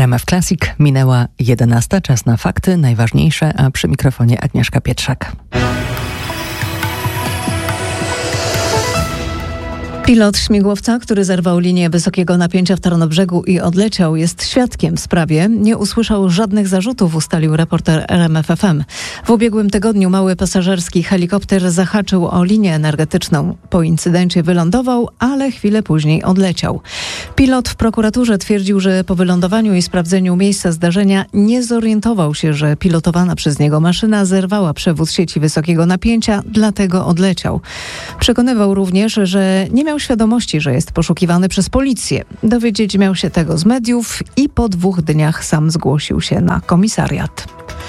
RMF Classic, minęła 11. Czas na fakty, najważniejsze, a przy mikrofonie Agnieszka Pietrzak. Pilot śmigłowca, który zerwał linię wysokiego napięcia w Tarnobrzegu i odleciał, jest świadkiem w sprawie. Nie usłyszał żadnych zarzutów, ustalił reporter RMF FM. W ubiegłym tygodniu mały pasażerski helikopter zahaczył o linię energetyczną. Po incydencie wylądował, ale chwilę później odleciał. Pilot w prokuraturze twierdził, że po wylądowaniu i sprawdzeniu miejsca zdarzenia nie zorientował się, że pilotowana przez niego maszyna zerwała przewód sieci wysokiego napięcia, dlatego odleciał. Przekonywał również, że nie miał świadomości, że jest poszukiwany przez policję. Dowiedzieć miał się tego z mediów i po 2 dniach sam zgłosił się na komisariat.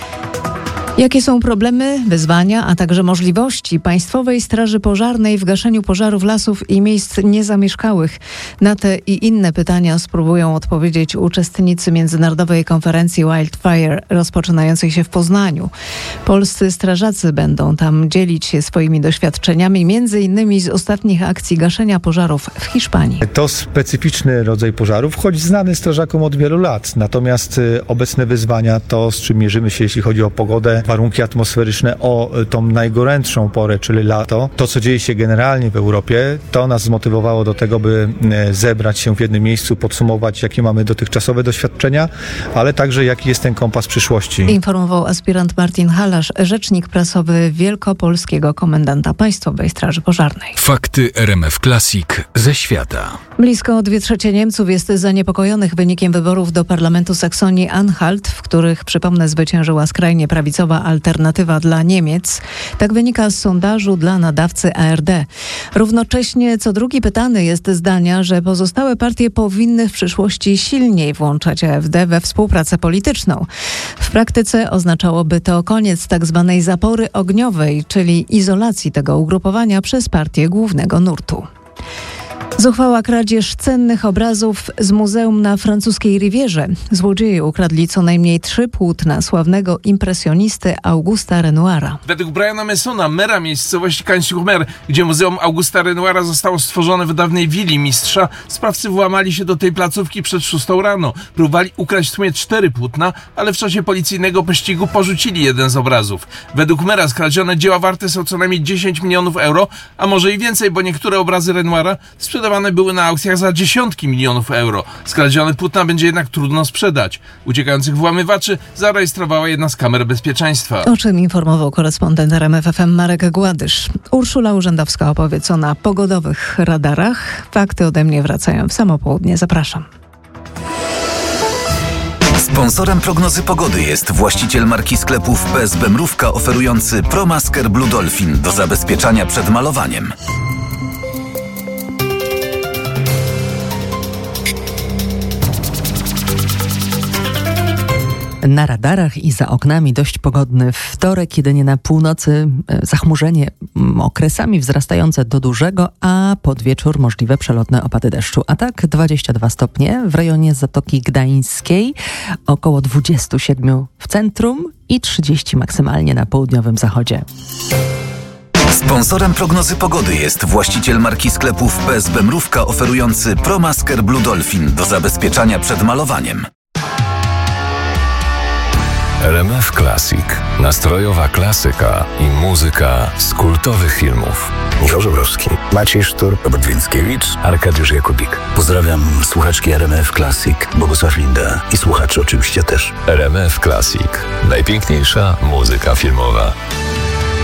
Jakie są problemy, wyzwania, a także możliwości Państwowej Straży Pożarnej w gaszeniu pożarów lasów i miejsc niezamieszkałych? Na te i inne pytania spróbują odpowiedzieć uczestnicy Międzynarodowej Konferencji Wildfire rozpoczynającej się w Poznaniu. Polscy strażacy będą tam dzielić się swoimi doświadczeniami, między innymi z ostatnich akcji gaszenia pożarów w Hiszpanii. To specyficzny rodzaj pożarów, choć znany strażakom od wielu lat. Natomiast obecne wyzwania, to z czym mierzymy się, jeśli chodzi o pogodę, warunki atmosferyczne, o tą najgorętszą porę, czyli lato. To, co dzieje się generalnie w Europie, to nas zmotywowało do tego, by zebrać się w jednym miejscu, podsumować, jakie mamy dotychczasowe doświadczenia, ale także jaki jest ten kompas przyszłości. Informował aspirant Martin Halasz, rzecznik prasowy Wielkopolskiego Komendanta Państwowej Straży Pożarnej. Fakty RMF Classic ze świata. Blisko 2/3 Niemców jest zaniepokojonych wynikiem wyborów do Parlamentu Saksonii-Anhalt, w których, przypomnę, zwyciężyła skrajnie prawicowa Alternatywa dla Niemiec. Tak wynika z sondażu dla nadawcy ARD. Równocześnie co drugi pytany jest zdania, że pozostałe partie powinny w przyszłości silniej włączać AfD we współpracę polityczną. W praktyce oznaczałoby to koniec tak zwanej zapory ogniowej, czyli izolacji tego ugrupowania przez partię głównego nurtu. Zuchwała kradzież cennych obrazów z muzeum na francuskiej Rivierze. Złodzieje ukradli co najmniej 3 płótna sławnego impresjonisty Augusta Renoira. Według Briana Messona, mera miejscowości Cagnes-sur-Mer, gdzie muzeum Augusta Renoira zostało stworzone w dawnej willi mistrza, sprawcy włamali się do tej placówki przed 6 rano. Próbowali ukraść w sumie 4 płótna, ale w czasie policyjnego pościgu porzucili jeden z obrazów. Według mera skradzione dzieła warte są co najmniej 10 milionów euro, a może i więcej, bo niektóre obrazy Renoira sprzedawane były na aukcjach za dziesiątki milionów euro. Skradzione płótna będzie jednak trudno sprzedać. Uciekających włamywaczy zarejestrowała jedna z kamer bezpieczeństwa. O czym informował korespondent RMF FM Marek Gładysz. Urszula Urzędowska opowie co na pogodowych radarach. Fakty ode mnie wracają w samo południe. Zapraszam. Sponsorem prognozy pogody jest właściciel marki sklepów PSB Mrówka, oferujący ProMasker Blue Dolphin do zabezpieczania przed malowaniem. Na radarach i za oknami dość pogodny wtorek, jedynie na północy zachmurzenie okresami wzrastające do dużego, a pod wieczór możliwe przelotne opady deszczu. A tak 22 stopnie w rejonie Zatoki Gdańskiej, około 27 w centrum i 30 maksymalnie na południowym zachodzie. Sponsorem prognozy pogody jest właściciel marki sklepów PSB Mrówka, oferujący ProMasker Blue Dolphin do zabezpieczania przed malowaniem. RMF Classic. Nastrojowa klasyka i muzyka z kultowych filmów. Michał Żebrowski, Maciej Sztur, Robert Więckiewicz, Arkadiusz Jakubik. Pozdrawiam słuchaczki RMF Classic, Bogusław Linda i słuchaczy oczywiście też. RMF Classic. Najpiękniejsza muzyka filmowa.